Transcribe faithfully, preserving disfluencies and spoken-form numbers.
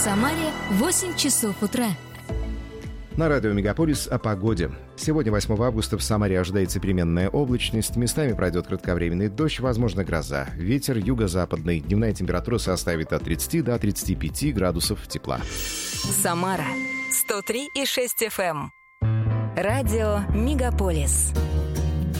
Самаре восемь часов утра. На радио «Мегаполис» о погоде. Сегодня, восьмого августа, в Самаре ожидается переменная облачность. Местами пройдет кратковременный дождь, возможно, гроза. Ветер юго-западный. Дневная температура составит от тридцати до тридцати пяти градусов тепла. Самара сто три и шесть эф эм. Радио «Мегаполис».